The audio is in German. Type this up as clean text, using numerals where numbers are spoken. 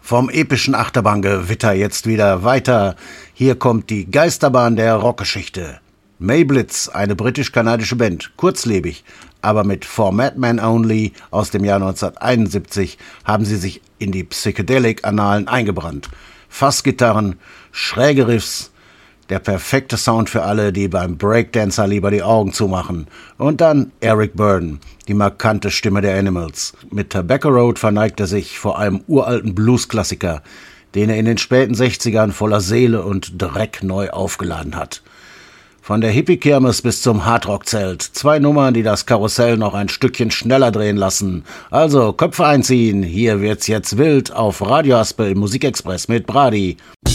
Vom epischen Achterbahngewitter jetzt wieder weiter. Hier kommt die Geisterbahn der Rockgeschichte. Mayblitz, eine britisch-kanadische Band, kurzlebig, aber mit For Madmen Only aus dem Jahr 1971 haben sie sich in die Psychedelic-Annalen eingebrannt. Fassgitarren, schräge Riffs, der perfekte Sound für alle, die beim Breakdancer lieber die Augen zumachen. Und dann Eric Burdon, die markante Stimme der Animals. Mit Tobacco Road verneigt er sich vor einem uralten Blues-Klassiker, den er in den späten 60ern voller Seele und Dreck neu aufgeladen hat. Von der Hippie-Kirmes bis zum Hardrock-Zelt. 2 Nummern, die das Karussell noch ein Stückchen schneller drehen lassen. Also Köpfe einziehen, hier wird's jetzt wild auf Radio Haspel Musikexpress mit Brady.